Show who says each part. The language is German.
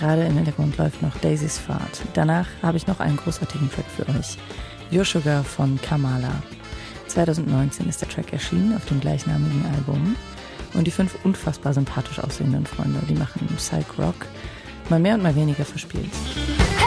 Speaker 1: gerade im Hintergrund läuft noch Daisys Fahrt. Danach habe ich noch einen großartigen Track für euch. Your Sugar von Kamala. 2019 ist der Track erschienen auf dem gleichnamigen Album. Und die 5 unfassbar sympathisch aussehenden Freunde, die machen Psych Rock, mal mehr und mal weniger verspielt.